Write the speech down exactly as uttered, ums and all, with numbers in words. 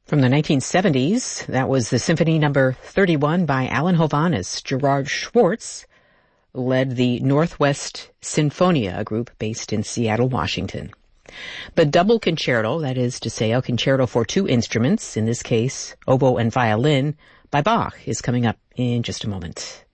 From the nineteen seventies, that was the Symphony Number thirty-one by Alan Hovhaness. Gerard Schwartz led the Northwest Sinfonia, a group based in Seattle, Washington. The double concerto, that is to say, a concerto for two instruments, in this case, oboe and violin, by Bach, is coming up in just a moment.